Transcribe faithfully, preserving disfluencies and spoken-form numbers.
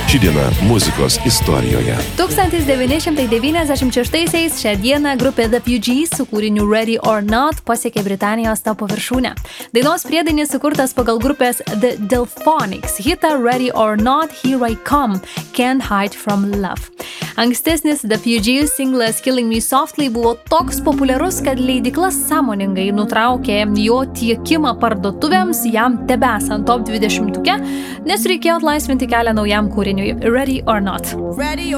Ši diena muzikos istorijoje. tūkstantis devyni šimtai devyniasdešimt šeštaisiais šią dieną grupė The Fugees su kūriniu Ready or Not pasiekė Britanijos topo viršūnę. Dainos priedainis sukurtas pagal grupės The Delphonics hitą Ready or Not, Here I Come, Can't Hide from Love. Ankstesnis The Fugees singlas Killing Me Softly buvo toks populiarus, kad leidykla sąmoningai nutraukė jo tiekimą parduotuvėms, jam tebesant top dvidešimtuke, nes reikėjo atlaisvinti kelią naujam kūriniui Ready or Not.